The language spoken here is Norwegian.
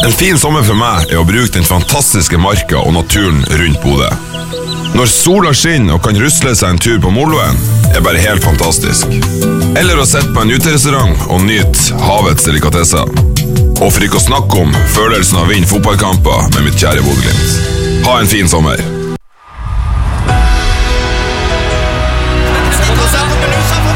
En fin sommer for meg å bruke den fantastiske marka og naturen rundt Bodø. Når sola skinner og kan rusle seg en tur på Moloen, bare helt fantastisk. Eller å sette på en uterestaurant og nyte havets delikatesser. Og for ikke å snakke om følelsen av å vinne fotballkamper med mitt kjære Bodø Glimt. Ha en fin sommer.